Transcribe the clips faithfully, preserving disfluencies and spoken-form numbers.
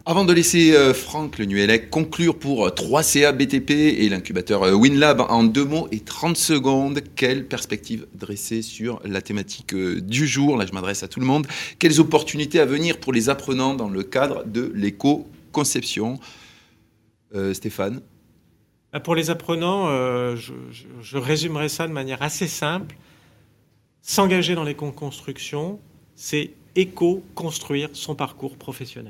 Avant de laisser euh, Franck Le Nuellec conclure pour trois C A B T P et l'incubateur euh, WinLab en deux mots et trente secondes, quelle perspective dresser sur la thématique euh, du jour? Là, je m'adresse à tout le monde. Quelles opportunités à venir pour les apprenants dans le cadre de l'éco-conception? euh, Stéphane? Pour les apprenants, euh, je, je, je résumerai ça de manière assez simple. S'engager dans l'éco-construction, c'est éco-construire son parcours professionnel.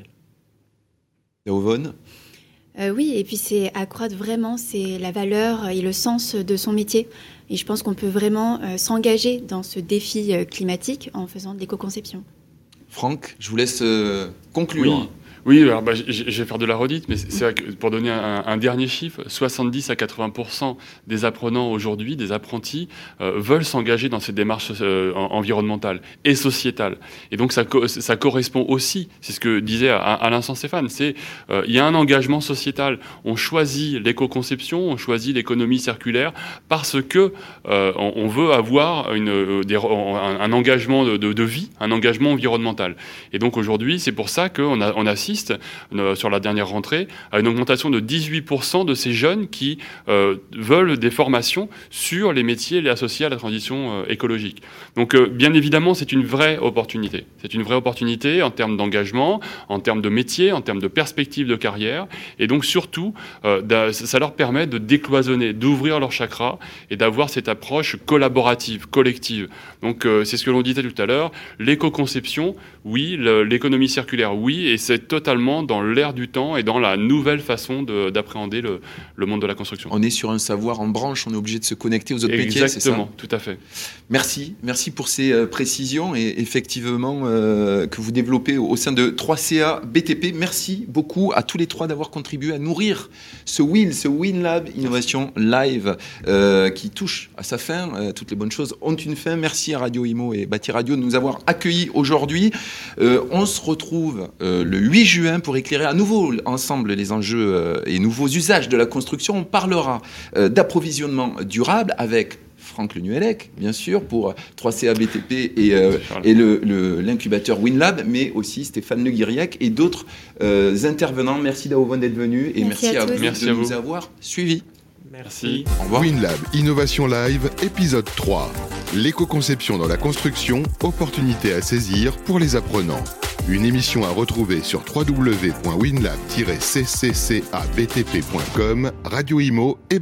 Yvonne? Euh, oui, et puis c'est accroître vraiment c'est la valeur et le sens de son métier. Et je pense qu'on peut vraiment euh, s'engager dans ce défi euh, climatique en faisant de l'éco-conception. Franck, je vous laisse euh, conclure. Oui. Oui, alors bah, je, je vais faire de la redite, mais c'est vrai que pour donner un, un dernier chiffre, soixante-dix à quatre-vingts pour cent des apprenants aujourd'hui, des apprentis, euh, veulent s'engager dans ces démarches euh, environnementales et sociétales. Et donc ça, ça correspond aussi, c'est ce que disait à, à l'instant Stéphane, c'est euh, il y a un engagement sociétal. On choisit l'éco-conception, on choisit l'économie circulaire parce que euh, on, on veut avoir une, des, un, un engagement de, de, de vie, un engagement environnemental. Et donc aujourd'hui, c'est pour ça qu'on a, on assiste sur la dernière rentrée à une augmentation de dix-huit pour cent de ces jeunes qui euh, veulent des formations sur les métiers associés à la transition euh, écologique. Donc euh, bien évidemment, c'est une vraie opportunité. C'est une vraie opportunité en termes d'engagement, en termes de métier, en termes de perspectives de carrière. Et donc surtout, euh, ça leur permet de décloisonner, d'ouvrir leur chakra et d'avoir cette approche collaborative, collective. Donc euh, c'est ce que l'on disait tout à l'heure, l'éco-conception, oui, le, l'économie circulaire, oui, et c'est totalement dans l'air du temps et dans la nouvelle façon de, d'appréhender le, le monde de la construction. On est sur un savoir en branche, on est obligé de se connecter aux autres métiers, c'est ça? Exactement, tout à fait. Merci, merci pour ces euh, précisions et effectivement euh, que vous développez au, au sein de trois C A B T P. Merci beaucoup à tous les trois d'avoir contribué à nourrir ce WIL, ce WinLab Innovation Live euh, qui touche à sa fin. Euh, toutes les bonnes choses ont une fin. Merci à Radio Imo et Bâti Radio de nous avoir accueillis aujourd'hui. Euh, on se retrouve euh, le huit juin pour éclairer à nouveau ensemble les enjeux euh, et nouveaux usages de la construction. On parlera euh, d'approvisionnement durable avec Franck Le Nuellec, bien sûr, pour trois C A B T P et, euh, et le, le, l'incubateur WinLab, mais aussi Stéphane Le Guiriac et d'autres euh, intervenants. Merci Daouvon d'être venu et merci, merci à, à vous merci de à nous vous. avoir suivis. Merci. Au revoir. WinLab Innovation Live, épisode trois. L'éco-conception dans la construction, opportunité à saisir pour les apprenants. Une émission à retrouver sur w w w point winlab tiret c c c a b t p point com, Radio Imo et